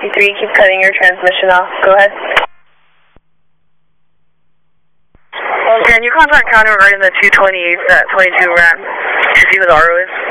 53, keep cutting your transmission off. Go ahead. Can you contact counter regarding the 228 at 22 ramp to see what the RO is?